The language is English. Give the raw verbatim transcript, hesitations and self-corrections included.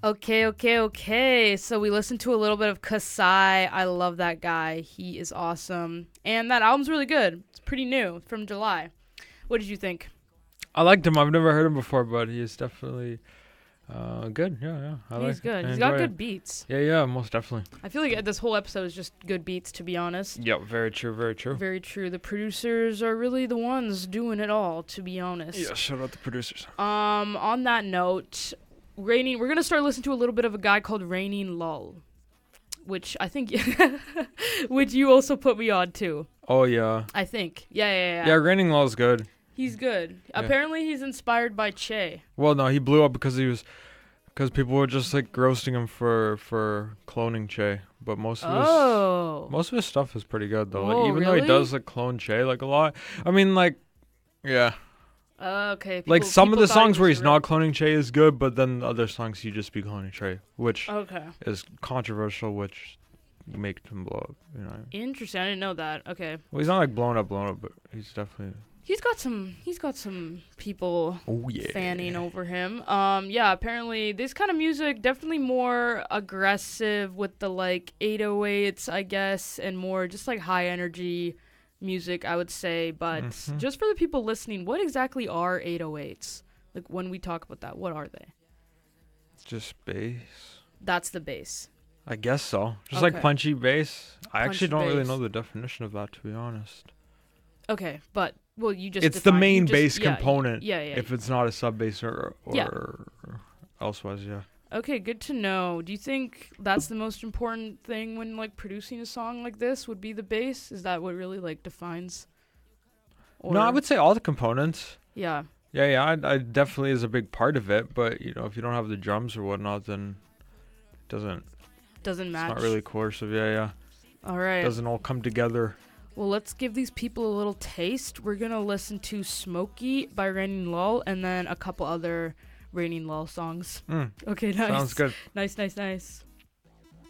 Okay, okay, okay. So we listened to a little bit of Kasai. I love that guy. He is awesome. And that album's really good. It's pretty new from July. What did you think? I liked him. I've never heard him before, but he is definitely uh, good. Yeah, yeah. I He's like good. I He's got enjoy good it. beats. Yeah, yeah, most definitely. I feel like this whole episode is just good beats, to be honest. Yeah, very true, very true. Very true. The producers are really the ones doing it all, to be honest. Yeah, shout out the producers. Um, on that note, Raining, we're gonna start listening to a little bit of a guy called Raining Lull, which I think, which you also put me on too. Oh, yeah. I think, yeah, yeah, yeah. Yeah, Raining Law is good. He's good. Yeah. Apparently, he's inspired by Che. Well, no, he blew up because he was, because people were just like roasting him for for cloning Che. But most of Oh. his most of his stuff is pretty good though. Whoa, Like even though he really? does like clone Che like a lot. I mean, like, yeah, Uh, okay. like people- some of people the thought he songs where was he's a real- not cloning Che is good, but then other songs he just be cloning Che, which Okay. is controversial, which make him blow up. You know. Interesting. I didn't know that. Okay. Well, he's not like blown up, blown up, but he's definitely. He's got some. He's got some people Oh yeah. fanning over him. Um, yeah, apparently this kind of music definitely more aggressive with the like eight oh eights, I guess, and more just like high energy music, I would say. But Mhm. just for the people listening, what exactly are eight oh eights? Like when we talk about that, what are they? Just bass. That's the bass. I guess so. Just Okay. like punchy bass. I actually Punchy don't really bass. know the definition of that, to be honest. Okay, but well, you just It's the defined- you main just- bass yeah, y- component. Yeah, yeah. If it's not a sub bass or or Yeah. elsewise, yeah. Okay, good to know. Do you think that's the most important thing when like producing a song like this would be the bass? Is that what really like defines? No, I would say all the components. Yeah. Yeah, yeah, I, I definitely is a big part of it. But you know, if you don't have the drums or whatnot, then it doesn't. Doesn't It's match. not really cohesive. Yeah, yeah. All right. Doesn't all come together. Well, let's give these people a little taste. We're gonna listen to "Smokey" by Raining Lull, and then a couple other Raining Lull songs. Mm, Okay, nice. sounds good. Nice, nice, nice.